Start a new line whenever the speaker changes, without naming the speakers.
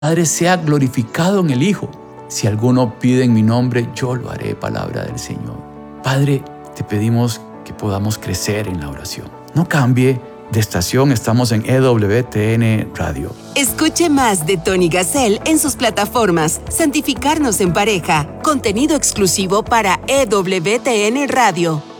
Padre sea glorificado en el Hijo. Si alguno pide en mi nombre, yo lo haré, palabra del Señor. Padre, te pedimos que podamos crecer en la oración. No cambie de estación, estamos en EWTN Radio.
Escuche más de Tony Gassel en sus plataformas Santificarnos en Pareja, contenido exclusivo para EWTN Radio.